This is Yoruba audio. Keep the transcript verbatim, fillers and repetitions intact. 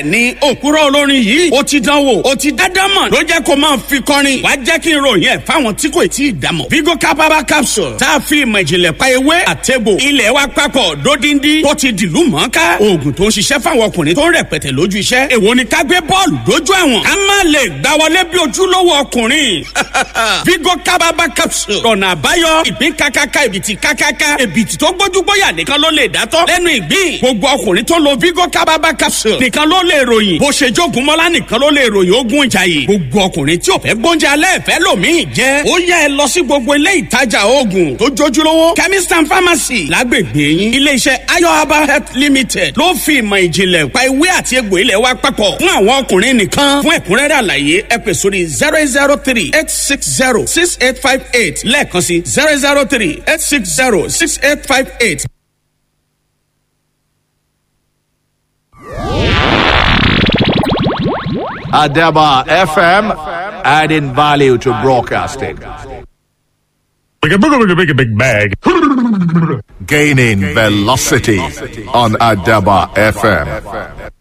ni òkúrọ̀ olórin yìí ó ti dánwò ó ti dádámọ̀ ló jẹ́ kó máa fi kọrin wá jẹ́ kí n ròyìn ẹ̀ fáwọn tí kò tí ì dámọ̀. Vigo Capaba capsule tá a fi ìmọ̀ ìjìnlẹ̀ pa ewé àtẹ̀bò ilẹ̀ wa papọ̀ dódindi tó ti dìlú mọ́ká oògùn tó ń ṣiṣẹ́ fáwọn ọkùnrin tó ń rẹpẹtẹ lójú iṣẹ́ èwo ni ká gbé bọ́ọ̀lù dójú àwọn ká má lè gbá wọlé bí ojúlówó ọkùnrin. Vigo Capaba capsule ọ̀nà àbáyọ ìpín kákáká ìbìtì kákáká ìbìtì tó gbójúgbóyà nìkan ló lè dátọ́ lẹ́nu ìgbín gbogbo ọkùnrin tó lo Vigo Capaba capsule nìkan ló lè ròyìn bó ṣe jogun mọ́lá nìkan ló lè ròyìn ogun ìjàyè gbogbo ọkùnrin tí ò fẹ́ gbóúnjẹ alẹ́ ìfẹ́ lòmíì jẹ́ ó yá ẹ lọ sí gbogbo ilé ìtajà oògùn tó jójúlówó chemist and pharmacy lágbègbè yín iléeṣẹ́ Ayo Herbal Health Limited ló fi ìmọ̀ ìjìnlẹ̀ pa ewé àti egbò ilẹ̀ wa papọ̀ fún àwọn ọkùnrin nìkan fún ẹ̀kúnrẹ́rẹ́ àlàyé ẹ pè sórí zero zero three eight six zero six eight five eight lẹ́ẹ̀kan sí zero zero three eight six zero six eight five eight. Adaba F M, adding value to broadcasting. Like a big, big, big bag. Gaining velocity on Adaba F M.